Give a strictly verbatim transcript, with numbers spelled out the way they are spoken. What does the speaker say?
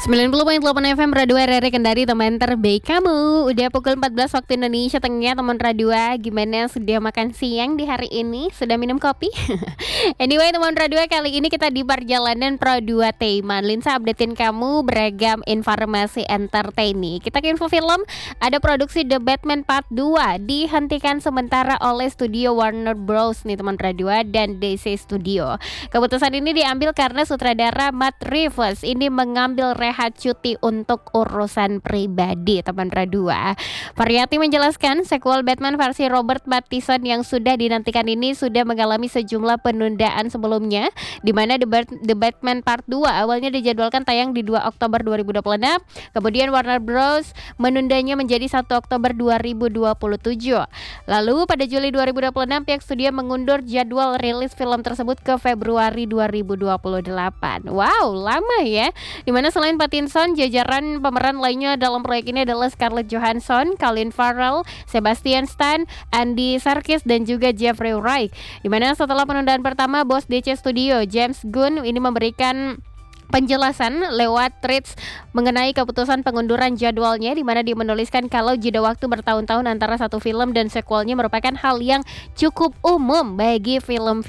sembilan puluh koma delapan F M Radio R R I Kendari, teman terbaik kamu. Udah pukul empat belas waktu Indonesia Tengah, teman Radio. Gimana, sudah makan siang di hari ini? Sudah minum kopi? Anyway, teman Radio, kali ini kita di perjalanan Pro dua Tema. Linsa updatein kamu beragam informasi entertaining. Kita ke info film. Ada produksi The Batman Part dua dihentikan sementara oleh studio Warner Bros nih, teman Radio, dan D C Studio. Keputusan ini diambil karena sutradara Matt Reeves ini mengambil rehat cuti untuk urusan pribadi, teman Radua. Variety menjelaskan sequel Batman versi Robert Pattinson yang sudah dinantikan ini sudah mengalami sejumlah penundaan sebelumnya, di mana The, Bat- The Batman Part dua awalnya dijadwalkan tayang di dua Oktober dua ribu dua puluh enam, kemudian Warner Bros menundanya menjadi satu Oktober dua ribu dua puluh tujuh. Lalu pada Juli dua ribu dua puluh enam pihak studio mengundur jadwal rilis film tersebut ke Februari dua ribu dua puluh delapan. Wow, lama ya. Dimana selain Pattinson, jajaran pemeran lainnya dalam proyek ini adalah Scarlett Johansson, Colin Farrell, Sebastian Stan, Andy Serkis, dan juga Jeffrey Wright. Dimana setelah penundaan pertama, bos D C Studio James Gunn ini memberikan penjelasan lewat tweets mengenai keputusan pengunduran jadwalnya, di mana dia menuliskan kalau jeda waktu bertahun-tahun antara satu film dan sequelnya merupakan hal yang cukup umum bagi film